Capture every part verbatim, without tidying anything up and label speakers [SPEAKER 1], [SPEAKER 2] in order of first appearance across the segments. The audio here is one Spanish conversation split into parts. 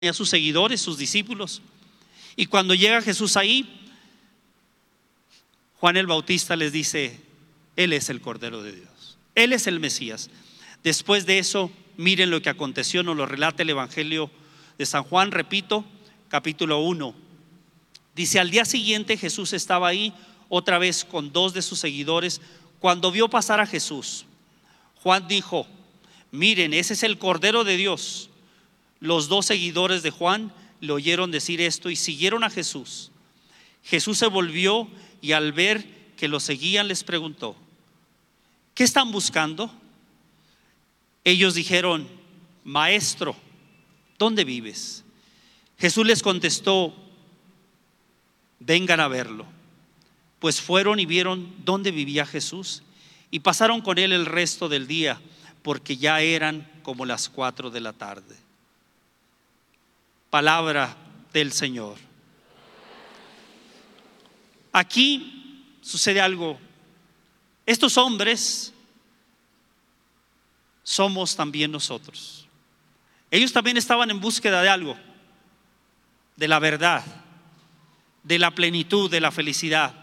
[SPEAKER 1] a sus seguidores, sus discípulos. Y cuando llega Jesús ahí, Juan el Bautista les dice: Él es el Cordero de Dios, Él es el Mesías. Después de eso, miren lo que aconteció, nos lo relata el Evangelio de San Juan, repito, capítulo uno. Dice: al día siguiente Jesús estaba ahí otra vez con dos de sus seguidores. Cuando vio pasar a Jesús, Juan dijo: miren, ese es el Cordero de Dios. Los dos seguidores de Juan le oyeron decir esto y siguieron a Jesús. Jesús se volvió y al ver que lo seguían les preguntó: ¿qué están buscando? Ellos dijeron: Maestro, ¿dónde vives? Jesús les contestó: vengan a verlo. Pues fueron y vieron dónde vivía Jesús y pasaron con él el resto del día, porque ya eran como las cuatro de la tarde. Palabra del Señor. Aquí sucede algo. Estos hombres somos también nosotros. Ellos también estaban en búsqueda de algo, de la verdad, de la plenitud, de la felicidad.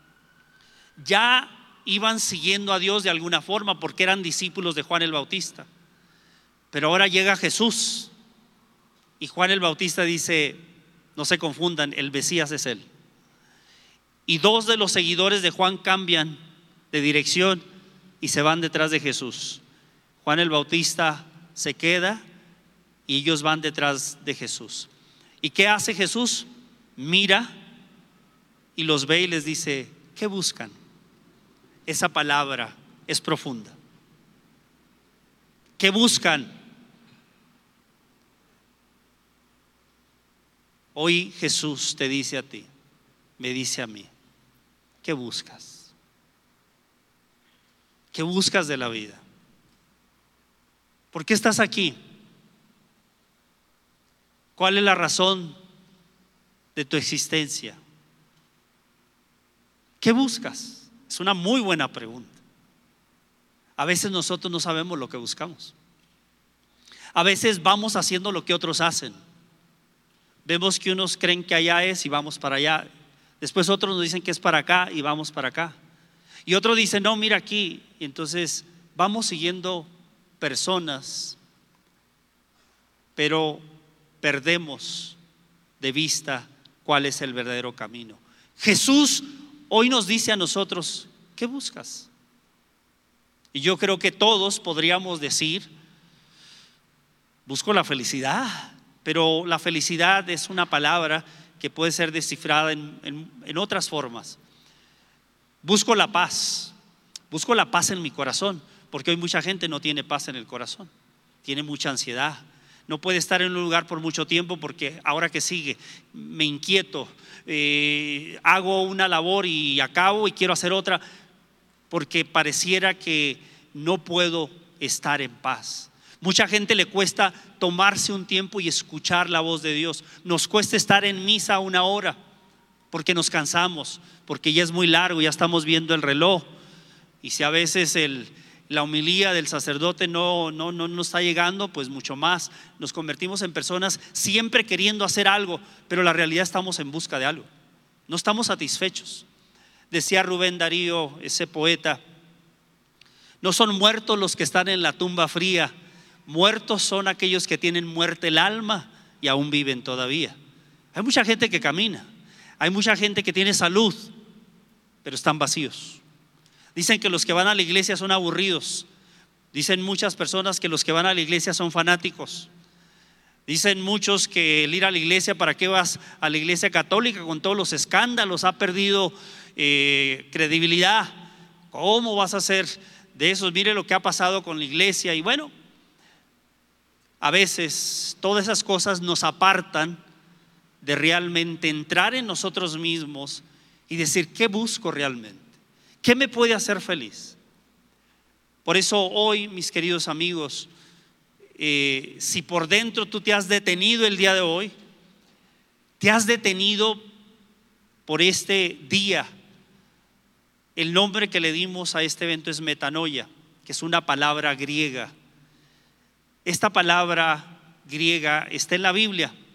[SPEAKER 1] Ya iban siguiendo a Dios de alguna forma porque eran discípulos de Juan el Bautista. Pero ahora llega Jesús y Juan el Bautista dice: no se confundan, el Mesías es Él. Y dos de los seguidores de Juan cambian de dirección y se van detrás de Jesús. Juan el Bautista se queda y ellos van detrás de Jesús. ¿Y qué hace Jesús? Mira y los ve y les dice: ¿qué buscan? Esa palabra es profunda. ¿Qué buscan? Hoy Jesús te dice a ti, me dice a mí: ¿qué buscas? ¿Qué buscas de la vida? ¿Por qué estás aquí? ¿Cuál es la razón de tu existencia? ¿Qué buscas? Es una muy buena pregunta. A veces nosotros no sabemos lo que buscamos. A veces vamos haciendo lo que otros hacen. Vemos que unos creen que allá es y vamos para allá. Después otros nos dicen que es para acá y vamos para acá. Y otro dice: no, mira aquí. Y entonces vamos siguiendo personas, pero perdemos de vista cuál es el verdadero camino. Jesús hoy nos dice a nosotros: ¿qué buscas? Y yo creo que todos podríamos decir: busco la felicidad. Pero la felicidad es una palabra que puede ser descifrada en, en, en otras formas. Busco la paz. Busco la paz en mi corazón, porque hoy mucha gente no tiene paz en el corazón. Tiene mucha ansiedad. No puede estar en un lugar por mucho tiempo porque ahora que sigue me inquieto, eh, hago una labor y acabo y quiero hacer otra, porque pareciera que no puedo estar en paz. Mucha gente le cuesta tomarse un tiempo y escuchar la voz de Dios. Nos cuesta estar en misa una hora porque nos cansamos, porque ya es muy largo, ya estamos viendo el reloj. Y si a veces el, la homilía del sacerdote no, no, no, no está llegando, pues mucho más. Nos convertimos en personas siempre queriendo hacer algo, pero la realidad estamos en busca de algo. No estamos satisfechos. Decía Rubén Darío, ese poeta: no son muertos los que están en la tumba fría, muertos son aquellos que tienen muerte el alma y aún viven todavía. Hay mucha gente que camina, hay mucha gente que tiene salud, pero están vacíos. Dicen que los que van a la iglesia son aburridos. Dicen muchas personas que los que van a la iglesia son fanáticos. Dicen muchos que el ir a la iglesia, ¿para qué vas a la iglesia católica con todos los escándalos? Ha perdido eh, credibilidad. ¿Cómo vas a ser de esos? Mire lo que ha pasado con la iglesia. Y bueno, a veces todas esas cosas nos apartan de realmente entrar en nosotros mismos y decir: ¿qué busco realmente? ¿Qué me puede hacer feliz? Por eso hoy, mis queridos amigos, eh, si por dentro tú te has detenido el día de hoy, te has detenido por este día. El nombre que le dimos a este evento es metanoia, que es una palabra griega. Esta palabra griega está en la Biblia.